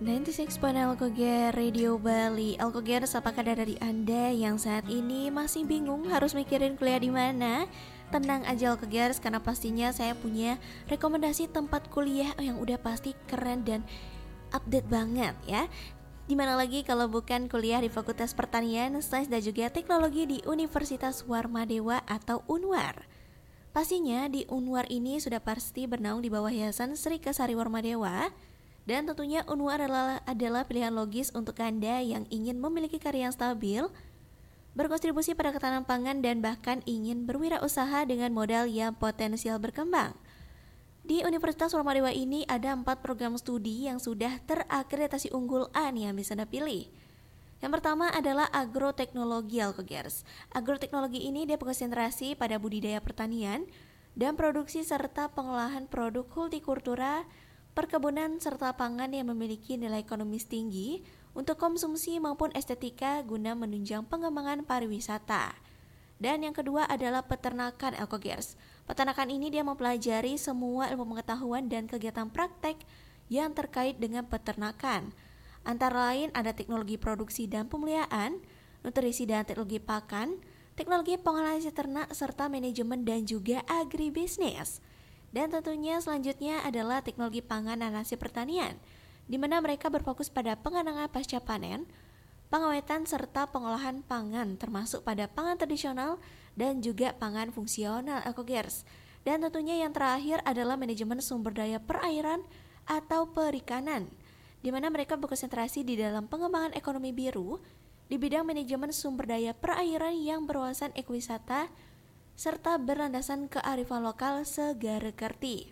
96.0 Alkoger Radio Bali. Alkogers, apa kabar dari Anda yang saat ini masih bingung harus mikirin kuliah di mana? Tenang aja Alkogers, karena pastinya saya punya rekomendasi tempat kuliah yang udah pasti keren dan update banget ya. Dimana lagi kalau bukan kuliah di Fakultas Pertanian, Sains dan juga Teknologi di Universitas Warmadewa atau UNWAR. Pastinya di UNWAR ini sudah pasti bernaung di bawah Yayasan Sri Kesari Warmadewa. Dan tentunya UNWAR adalah pilihan logis untuk Anda yang ingin memiliki karir yang stabil, berkontribusi pada ketahanan pangan, dan bahkan ingin berwirausaha dengan modal yang potensial berkembang. Di Universitas Warmadewa ini ada 4 program studi yang sudah terakreditasi unggul A nih yang bisa Anda pilih. Yang pertama adalah agroteknologi Alkogers. Agroteknologi ini dia berkonsentrasi pada budidaya pertanian dan produksi serta pengolahan produk hortikultura, perkebunan serta pangan yang memiliki nilai ekonomis tinggi untuk konsumsi maupun estetika guna menunjang pengembangan pariwisata. Dan yang kedua adalah peternakan Alkogers. Peternakan ini dia mempelajari semua ilmu pengetahuan dan kegiatan praktek yang terkait dengan peternakan. Antara lain ada teknologi produksi dan pemeliharaan, nutrisi dan teknologi pakan, teknologi pengolahan ternak serta manajemen dan juga agribisnis. Dan tentunya selanjutnya adalah teknologi pangan dan hasil pertanian, di mana mereka berfokus pada pengembangan pasca panen, pengawetan serta pengolahan pangan termasuk pada pangan tradisional dan juga pangan fungsional Alkogers. Dan tentunya yang terakhir adalah manajemen sumber daya perairan atau perikanan, di mana mereka berkonsentrasi di dalam pengembangan ekonomi biru di bidang manajemen sumber daya perairan yang berwawasan ekowisata serta berlandasan kearifan lokal Segarekerti.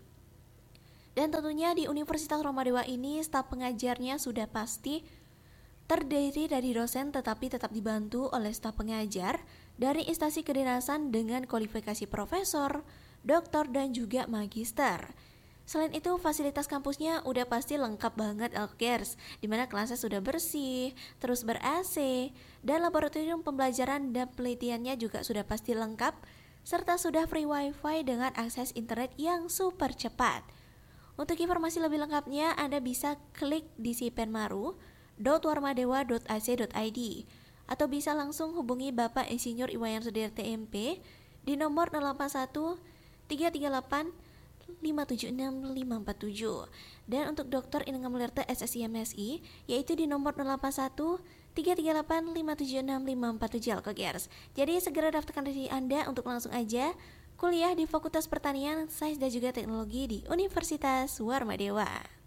Dan tentunya di Universitas Warmadewa ini staf pengajarnya sudah pasti terdiri dari dosen tetapi tetap dibantu oleh staf pengajar dari instansi kedinasan dengan kualifikasi profesor, doktor dan juga magister. Selain itu fasilitas kampusnya udah pasti lengkap banget Alkogers, di mana kelasnya sudah bersih, terus ber-AC, dan laboratorium pembelajaran dan penelitiannya juga sudah pasti lengkap, serta sudah free wifi dengan akses internet yang super cepat. Untuk informasi lebih lengkapnya Anda bisa klik di sipenmaru.warmadewa.ac.id atau bisa langsung hubungi Bapak Insinyur Iwayan Sudirte MP di nomor 081 338 576547. Dan untuk Dr. Inengam Mulirte SSI MSI yaitu di nomor 081 338 576547 Alkogers. Jadi segera daftarkan diri Anda untuk langsung aja kuliah di Fakultas Pertanian, Sains dan juga Teknologi di Universitas Warmadewa.